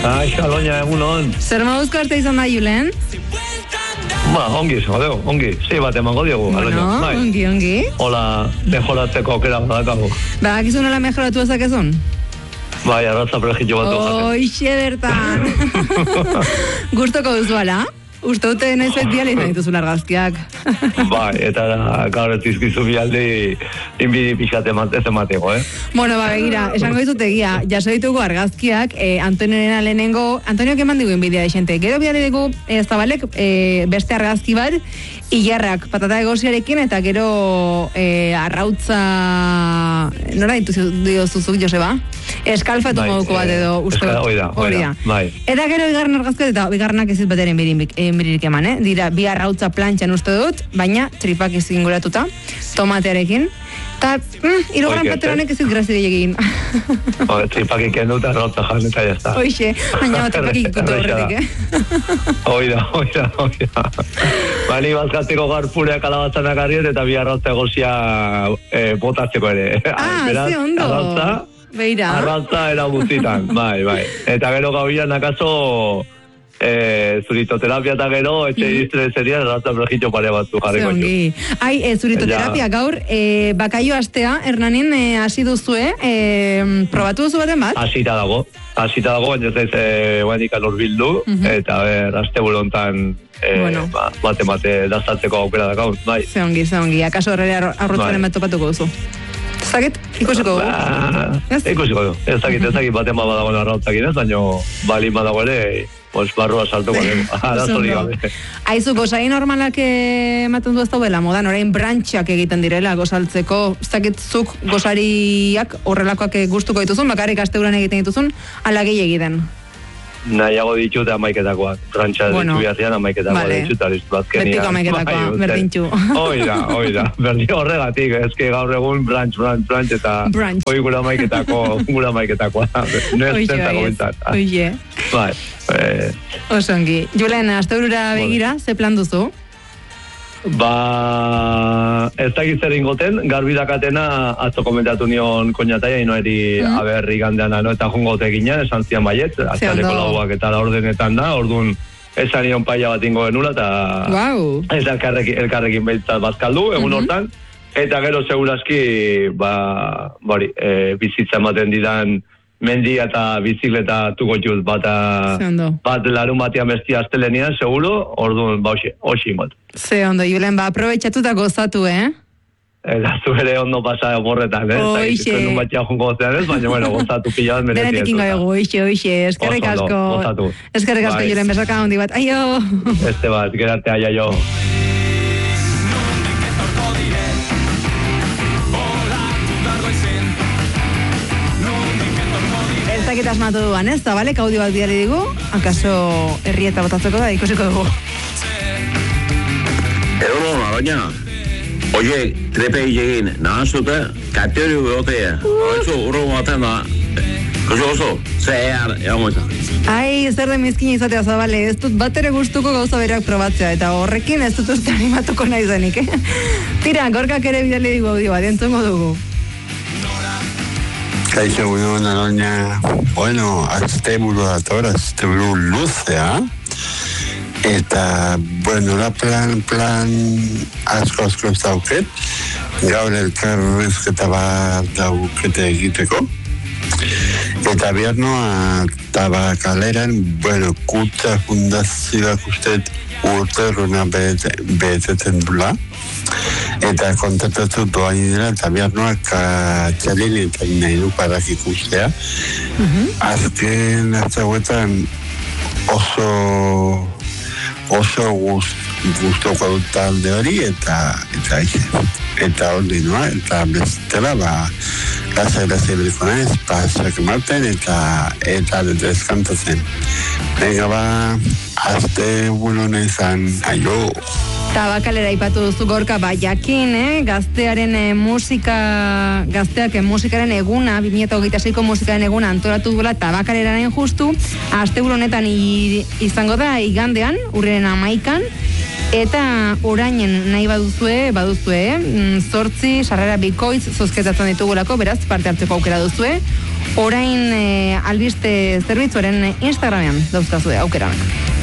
Xaloña, egunon. Zer moduzko arte izan da, Julen? Ongi, sei bat emango diogu. Bueno, ongi. Hola, mejoratzeko aukera badakago. Bakizu nola mejoratu ezakezun? Bai, arratza prejitxo bat jaten. Oixe bertan. Gustoko duzuala? Uste dute nahi zuet biala izan dituzun argazkiak. Bai, eta gaur ez dizkizu bialdi inbidi pixat ez emateko, Bueno, begira, esango dizut egia, jaso ditugu argazkiak, Antonioren lehenengo, Antoniok eman digu inbidia de xente. Gero biala dugu, Zabalek, beste argazki bat, hilarrak patata egosiarekin, eta gero arrautza, nora dituzuzuk, Joseba? Eskalfatu moduko bat edo, uste. Hori da, bai. Eta gero bigarren argazkiak, eta bigarrenak ez bateren biririk eman, Dira, bi arrautza plantxan uste dut, baina tripak izin guratuta, tomatearekin. Eta, hirugarren pateronek ez grazia egin. Tripak iken dut, arrautza jan, eta jazta. Hoixe, baina tripak ikutu horretik, Oida. Bani bazkatzeko gaur pureak alabatzanak arriet, eta bi arrautza egosia botatzeko ere. Ze ondo. Beira. Arrautza era guztitan, bai. Eta gero gauian nakazo zuritoterapia eta gero etxe iztre serian arrautza prejitxo pare batzu jarriko jo. Zuritoterapia gaur, bakaio astea, Hernanin hasi duzue, probatu duzu baten bat? Hasita dago, baina ez guanik alor bildu, eta aste bulontan bate dastatzeko aukera dakau, bai. Ze ongi, akaso horre arrotzaren bat topatuko duzu. Zagit, ikusiko dugu. Ikusiko dugu. Ez dakit baten bat badagoen arrautzakin ez, baina balin badago ere, barrua saltuko dugu. Aizu, gozari normalak ematen du ez daubela, modan, orain brantxak egiten direla gozaltzeko. Zakitzuk gozariak horrelakoak gustuko dituzun, bakarrik asteuran egiten dituzun, ala egiten. Nahiago ditut amaiketakoak. Brantxa ditu biharrian amaiketakoak ditut, arizbatkezia. Betiko amaiketakoa, berdintxu. Oida. Berdi horregatik, ezke gaur egun brantx, eta hoi gura amaiketakoa. Oie. Bai. Osongi. Julen, asteurura begira, ze plan duzu? Ez dakit zer ingoten, garbidakatena atzo komentatu nion koñataia inoeri aberri gandean, eta jungote ginen, esan zian baiet, azaleko lauak eta ordenetan da, orduan esan nion paia bat ingo genula, eta ez elkarrekin behitzat bazkaldu, egun hortan, eta gero segurazki, bizitza ematen didan mendia eta bizikleta tuko jut bat larun batian bestia astelenian, seguro, orduan, hoxi ingot. Ze ondo, Julen, aprobetxatu eta gozatu, Eta zu ere ondo pasa horretan, Oixe. Zuen batia jungo zean ez, baina, gozatu pila bat merezi. Denetik ingo egu, oixe, eskerrik asko. Gozatu. Eskerrik asko, Julen, besaka hondi bat, aio. Beste bat, gerarte aio. Eta asmatu duan, ez? Zabalek audio bat bidali digu, akaso herrieta botatzeko da, ikusiko dugu. Baina, oie, trepe egin, nahazute, kateori behotea. Oizu, urro baten da, oso, zehar, moita. Ai, zer den mizkin izatea, Zabale, ez dut bat ere gustuko gauza berak probatzea, eta horrekin ez dut uste animatuko nahi zenik, Tira, gorkak ere bidali digu audio bat, entzongo dugu. Kaixo, Naroña. Bueno, asteburu dator, asteburu luzea. Eta, bueno, la plan asko ez dauket. Gaur elkarrezketa bat daukete egiteko. Eta biharnoa Tabakaleran, bueno, Kutza fundazioak usted urterruna betetzen dula. Eta kontatatu doain dira, eta biharnoak txalin eta nahi du parak ikustea. Azken azauetan oso guztoko dut talde hori, eta hori noa, eta bestela, lasai beriko naiz, pasak ematen, eta deskantatzen. Venga, azte bulo izan, aio. Tabakalera ipatu duzu Gorka, jakin, gaztearen musikaren eguna, 2026ko musikaren eguna antolatu duela Tabakaleraren justu, asteburu honetan izango da igandean, urriaren 11an, eta orainen nahi baduzue, 8 sarrera bikoitz zozketatzen ditugulako, beraz, parte hartzeko aukera duzue. orain albiste zerbitzuaren Instagramean dauzkazue aukeranak.